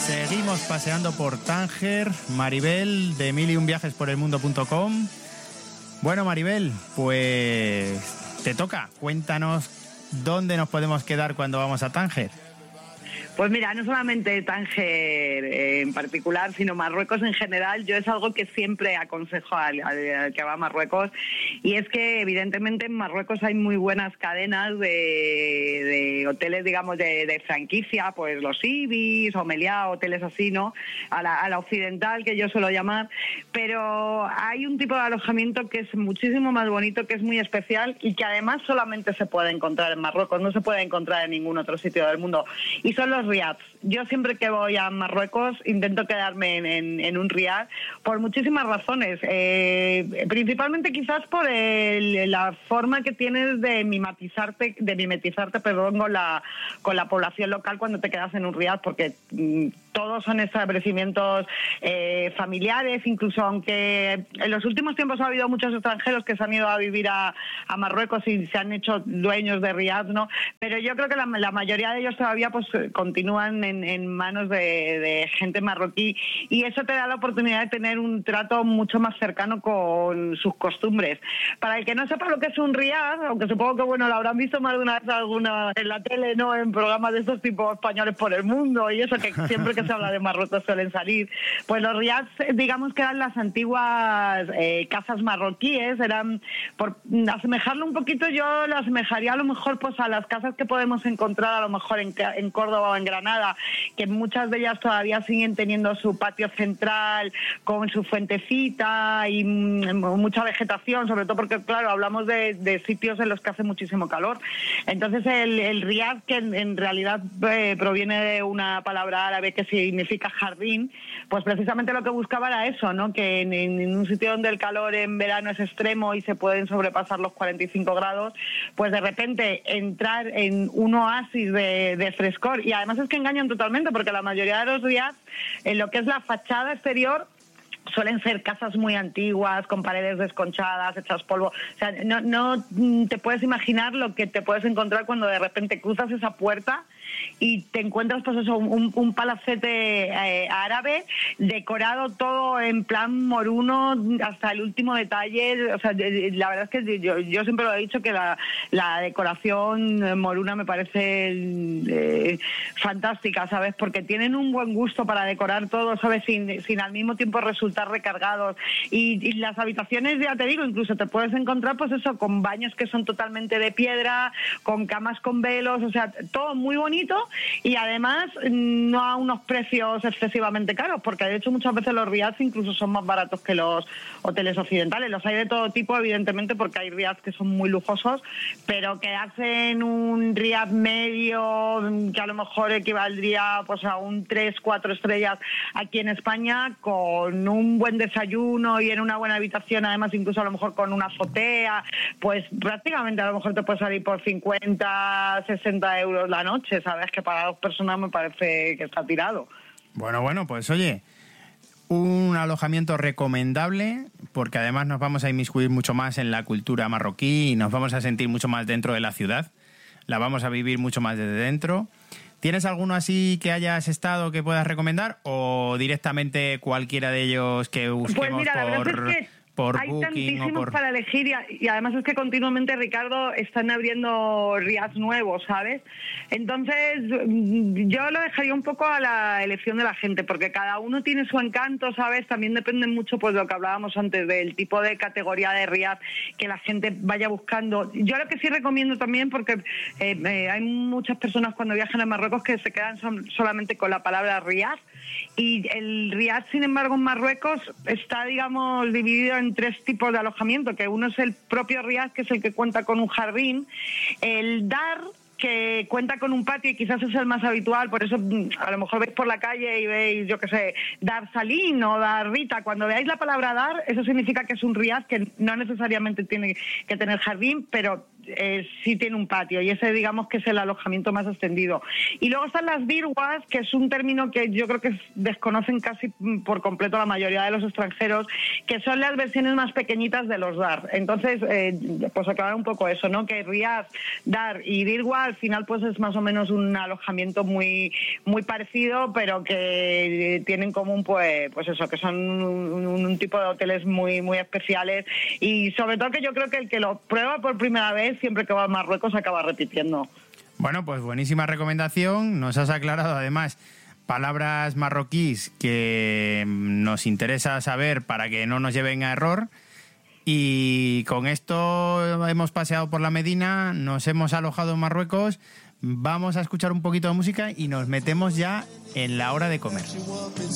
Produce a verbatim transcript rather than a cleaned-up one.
Seguimos paseando por Tánger. Maribel, de mil y un viajes por el mundo punto com. Bueno, Maribel, pues te toca. Cuéntanos dónde nos podemos quedar cuando vamos a Tánger. Pues mira, no solamente Tánger en particular, sino Marruecos en general, yo es algo que siempre aconsejo al, al que va a Marruecos, y es que evidentemente en Marruecos hay muy buenas cadenas de, de hoteles, digamos, de, de franquicia, pues los Ibis o Meliá, hoteles así, ¿no? A la, a la occidental, que yo suelo llamar, pero hay un tipo de alojamiento que es muchísimo más bonito, que es muy especial y que además solamente se puede encontrar en Marruecos, no se puede encontrar en ningún otro sitio del mundo, y son los riads. Yo siempre que voy a Marruecos intento quedarme en, en, en un riad por muchísimas razones, eh, principalmente quizás por el, la forma que tienes de mimetizarte, de mimetizarte, perdón, con la, con la población local cuando te quedas en un riad, porque mm, todos son establecimientos eh, familiares, incluso aunque en los últimos tiempos ha habido muchos extranjeros que se han ido a vivir a, a Marruecos y se han hecho dueños de riads, ¿no? Pero yo creo que la, la mayoría de ellos todavía pues continúan en, en manos de, de gente marroquí, y eso te da la oportunidad de tener un trato mucho más cercano con sus costumbres. Para el que no sepa lo que es un riad, aunque supongo que bueno lo habrán visto más de una vez alguna en la tele, no, en programas de estos tipos españoles por el mundo y eso, que siempre que se habla de Marruecos suelen salir, pues los riads, digamos que eran las antiguas eh, casas marroquíes, eran, por asemejarlo un poquito, yo lo asemejaría a lo mejor pues a las casas que podemos encontrar a lo mejor en, en Córdoba o en Granada, que muchas de ellas todavía siguen teniendo su patio central con su fuentecita y mucha vegetación, sobre todo porque claro, hablamos de, de sitios en los que hace muchísimo calor. Entonces el, el riad, que en, en realidad eh, proviene de una palabra árabe que significa jardín, pues precisamente lo que buscaba era eso, ¿no? Que en, en un sitio donde el calor en verano es extremo y se pueden sobrepasar los cuarenta y cinco grados, pues de repente entrar en un oasis de, de frescor. Y además es que engañan totalmente, porque la mayoría de los riads, en lo que es la fachada exterior, suelen ser casas muy antiguas, con paredes desconchadas, hechas polvo. O sea, no, no te puedes imaginar lo que te puedes encontrar cuando de repente cruzas esa puerta y te encuentras pues eso, un, un palacete eh, árabe, decorado todo en plan moruno hasta el último detalle. O sea, la verdad es que yo, yo siempre lo he dicho, que la, la decoración moruna me parece eh, fantástica, ¿sabes? Porque tienen un buen gusto para decorar todo, ¿sabes? Sin, sin al mismo tiempo resultar recargados. Y, y las habitaciones, ya te digo, incluso te puedes encontrar pues eso, con baños que son totalmente de piedra, con camas con velos, o sea, todo muy bonito, y además no a unos precios excesivamente caros, porque de hecho muchas veces los riads incluso son más baratos que los hoteles occidentales. Los hay de todo tipo, evidentemente, porque hay riads que son muy lujosos, pero que hacen un riad medio que a lo mejor equivaldría pues a un tres, cuatro estrellas aquí en España, con un buen desayuno y en una buena habitación, además incluso a lo mejor con una azotea, pues prácticamente a lo mejor te puede salir por cincuenta, sesenta euros la noche, ¿sabes? Que para dos personas me parece que está tirado. Bueno, bueno, pues oye, un alojamiento recomendable, porque además nos vamos a inmiscuir mucho más en la cultura marroquí y nos vamos a sentir mucho más dentro de la ciudad, la vamos a vivir mucho más desde dentro. ¿Tienes alguno así que hayas estado que puedas recomendar, o directamente cualquiera de ellos que busquemos pues mira, la por, verdad es que por hay Booking tantísimos o por... para elegir, y, y además es que continuamente, Ricardo, están abriendo riads nuevos, ¿sabes? Entonces yo lo dejaría un poco a la elección de la gente, porque cada uno tiene su encanto, ¿sabes? También depende mucho pues de lo que hablábamos antes, del tipo de categoría de riad que la gente vaya buscando. Yo lo que sí recomiendo también, porque eh, eh, hay muchas personas cuando viajan a Marruecos que se quedan son, solamente con la palabra riad, y el riad, sin embargo, en Marruecos está, digamos, dividido en tres tipos de alojamiento, que uno es el propio riad, que es el que cuenta con un jardín, el dar, que cuenta con un patio y quizás es el más habitual, por eso a lo mejor veis por la calle y veis, yo qué sé, Dar Salín o Dar Rita. Cuando veáis la palabra dar, eso significa que es un riad que no necesariamente tiene que tener jardín, pero eh, sí tiene un patio, y ese digamos que es el alojamiento más extendido. Y luego están las birwas, que es un término que yo creo que desconocen casi por completo la mayoría de los extranjeros, que son las versiones más pequeñitas de los dar. Entonces, eh, pues aclarar un poco eso, ¿no? Que riad, dar y birwa al final pues es más o menos un alojamiento muy muy parecido, pero que tienen en común pues pues eso, que son un, un tipo de hoteles muy muy especiales, y sobre todo que yo creo que el que lo prueba por primera vez siempre que va a Marruecos acaba repitiendo. Bueno, pues buenísima recomendación. Nos has aclarado además palabras marroquíes que nos interesa saber para que no nos lleven a error. Y con esto hemos paseado por la Medina, nos hemos alojado en Marruecos, vamos a escuchar un poquito de música y nos metemos ya en la hora de comer.